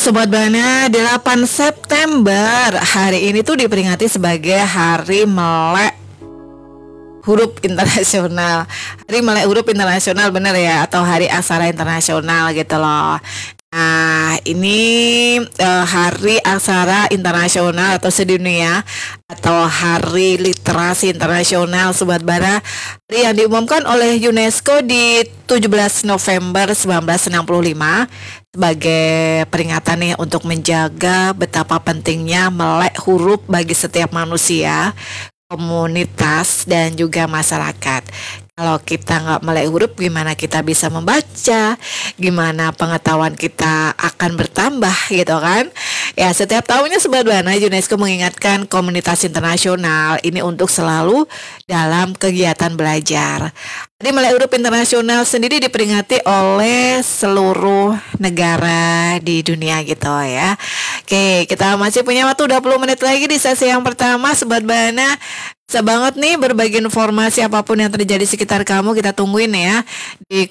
Sobat Bana, 8 September hari ini tuh diperingati sebagai Hari Melek Huruf Internasional. Hari Melek Huruf Internasional bener ya, atau Hari Aksara Internasional gitu loh. Nah, ini Hari Aksara Internasional atau sedunia, atau Hari Literasi Internasional Sobat Bara, hari yang diumumkan oleh UNESCO di 17 November 1965 sebagai peringatan nih untuk menjaga betapa pentingnya melek huruf bagi setiap manusia, komunitas, dan juga masyarakat. Kalau kita nggak melek huruf, gimana kita bisa membaca? Gimana pengetahuan kita akan bertambah gitu kan? Ya, setiap tahunnya Sobat Bana, UNESCO mengingatkan komunitas internasional ini untuk selalu dalam kegiatan belajar. Jadi melek huruf internasional sendiri diperingati oleh seluruh negara di dunia gitu ya. Oke, kita masih punya waktu 20 menit lagi di sesi yang pertama Sobat Bana. Bisa banget nih berbagi informasi apapun yang terjadi sekitar kamu, kita tungguin ya di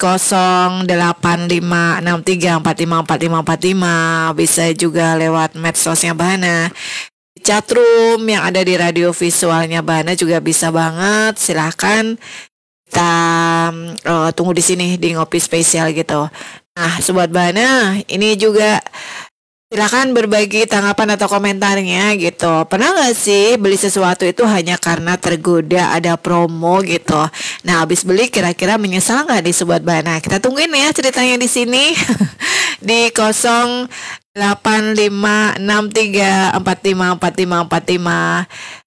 085634545545. Bisa juga lewat medsosnya Bana, di chatroom yang ada di radio visualnya Bana juga bisa banget. Silahkan kita tunggu di sini di ngopi spesial gitu. Nah, Sobat Bana, ini juga silakan berbagi tanggapan atau komentarnya gitu. Pernah nggak sih beli sesuatu itu hanya karena tergoda ada promo gitu? Nah, habis beli kira-kira menyesal nggak di Sobat Bana? Kita tungguin ya ceritanya di sini di 085634545545.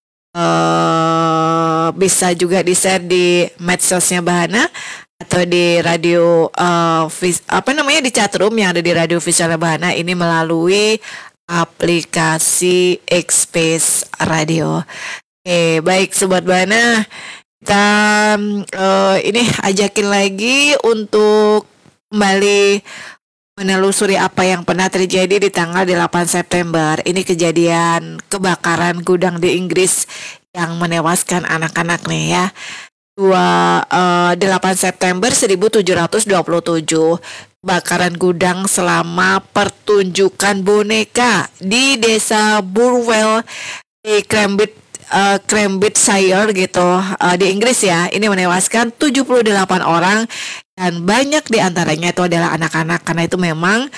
Bisa juga di-share di medsosnya Bahana atau di radio di chatroom yang ada di radio visual Bahana ini melalui aplikasi Xspace Radio. Oke, baik Sobat Bahana, kita ini ajakin lagi untuk kembali menelusuri apa yang pernah terjadi di tanggal 8 September. Ini kejadian kebakaran gudang di Inggris yang menewaskan anak-anak nih ya. 8 September 1727, kebakaran gudang selama pertunjukan boneka di desa Burwell di Cambridgeshire gitu, di Inggris ya. Ini menewaskan 78 orang dan banyak diantaranya itu adalah anak-anak, karena itu memang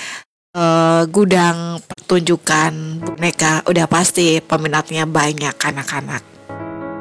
gudang pertunjukan boneka udah pasti peminatnya banyak anak-anak.